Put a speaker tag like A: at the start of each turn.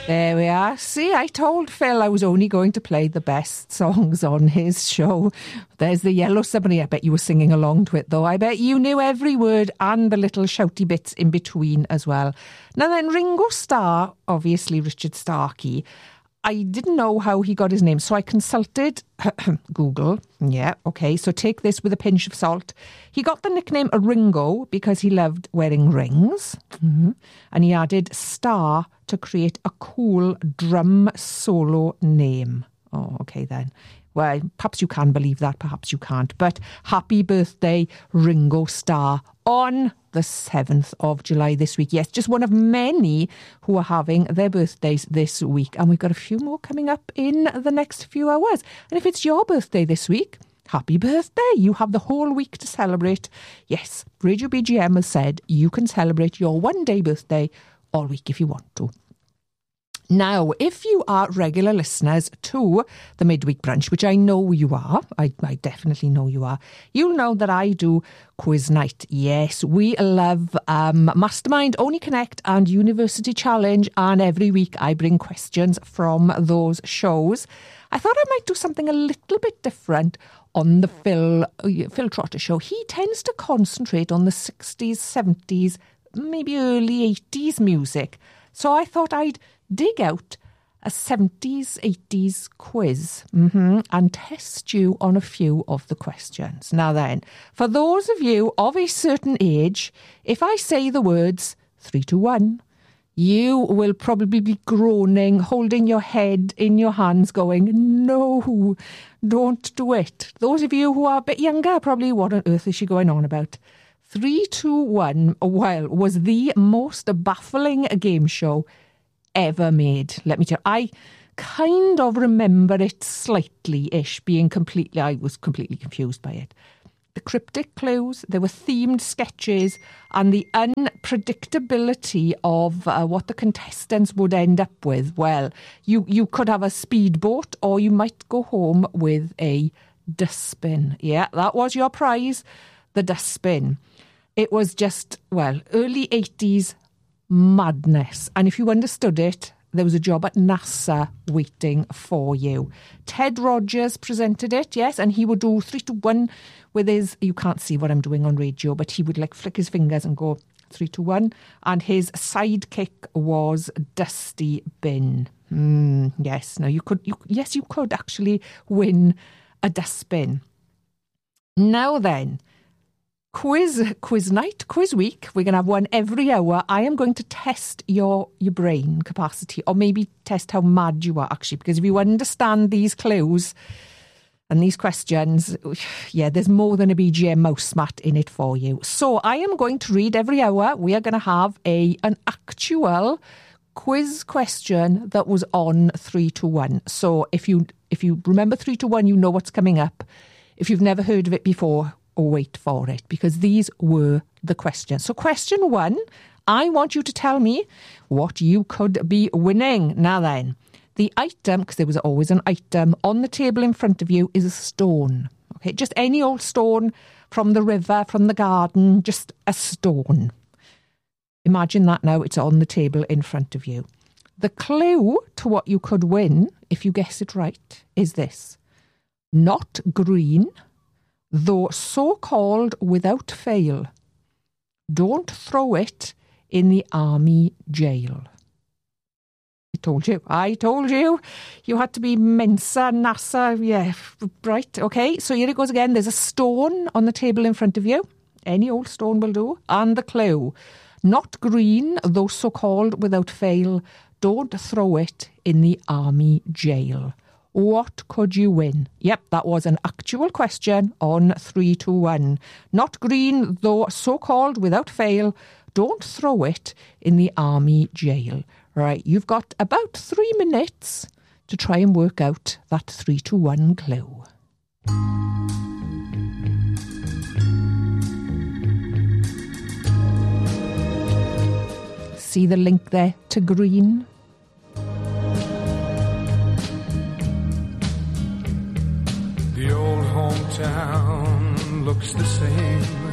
A: There we are. See, I told Phil I was only going to play the best songs on his show. There's the Yellow Submarine. I bet you were singing along to it, though. I bet you knew every word and the little shouty bits in between as well. Now then, Ringo Starr, obviously Richard Starkey. I didn't know how he got his name, so I consulted Google. Yeah, okay, so take this with a pinch of salt. He got the nickname Ringo because he loved wearing rings. Mm-hmm. And he added Starr to create a cool drum solo name. Oh, okay then. Well, perhaps you can believe that, perhaps you can't. But happy birthday, Ringo Starr, on the 7th of July this week. Yes, just one of many who are having their birthdays this week. And we've got a few more coming up in the next few hours. And if it's your birthday this week, happy birthday. You have the whole week to celebrate. Yes, Radio BGM has said you can celebrate your one-day birthday all week if you want to. Now, if you are regular listeners to the Midweek Brunch, which I know you are, I definitely know you are, you'll know that I do quiz night. Yes, we love Mastermind, Only Connect and University Challenge, and every week I bring questions from those shows. I thought I might do something a little bit different on the Phil Trotter show. He tends to concentrate on the 60s, 70s, maybe early 80s music. So I thought I'd dig out a 70s, 80s quiz and test you on a few of the questions. Now then, for those of you of a certain age, if I say the words 3, 2, 1, you will probably be groaning, holding your head in your hands going, no, don't do it. Those of you who are a bit younger, probably, what on earth is she going on about? 3, 2, 1, well, was the most baffling game show ever made. Let me tell you, I kind of remember it slightly-ish I was completely confused by it. The cryptic clues, there were themed sketches, and the unpredictability of what the contestants would end up with. Well, you could have a speedboat or you might go home with a dustbin. Yeah, that was your prize, the dustbin. It was just, well, early 80s madness. And if you understood it, there was a job at NASA waiting for you. Ted Rogers presented it, yes, and he would do 3, 2, 1 with his, you can't see what I'm doing on radio, but he would like flick his fingers and go 3, 2, 1. And his sidekick was Dusty Bin. Yes, now you could actually win a dustbin. Now then, quiz night, quiz week. We're going to have one every hour. I am going to test your brain capacity, or maybe test how mad you are actually, because if you understand these clues and these questions, yeah, there's more than a BGM mouse mat in it for you. So I am going to read every hour. We are going to have an actual quiz question that was on 3, 2, 1. So if you remember 3, 2, 1, you know what's coming up. If you've never heard of it before, wait for it, because these were the questions. So question 1, I want you to tell me what you could be winning. Now then, the item, because there was always an item on the table in front of you, is a stone. Okay, just any old stone from the river, from the garden, just a stone. Imagine that now, it's on the table in front of you. The clue to what you could win, if you guess it right, is this. Not green, though so-called without fail. Don't throw it in the army jail. I told you. You had to be Mensa, NASA, yeah, right, okay. So here it goes again. There's a stone on the table in front of you. Any old stone will do. And the clue. Not green, though so-called without fail. Don't throw it in the army jail. What could you win? Yep, that was an actual question on 3, 2, 1. Not green, though so-called without fail. Don't throw it in the army jail. Right, you've got about 3 minutes to try and work out that 3, 2, 1 clue. See the link there to green?
B: The old hometown looks the same.